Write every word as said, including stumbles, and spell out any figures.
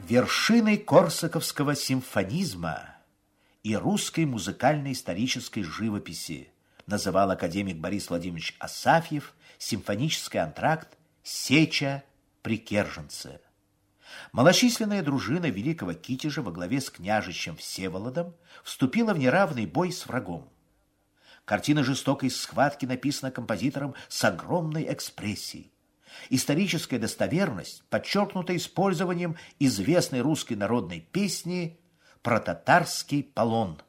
Вершиной корсаковского симфонизма и русской музыкально-исторической живописи называл академик Борис Владимирович Асафьев симфонический антракт «Сеча при Керженце». Малочисленная дружина великого Китежа во главе с княжичем Всеволодом вступила в неравный бой с врагом. Картина жестокой схватки написана композитором с огромной экспрессией. Историческая достоверность подчеркнута использованием известной русской народной песни про татарский полон.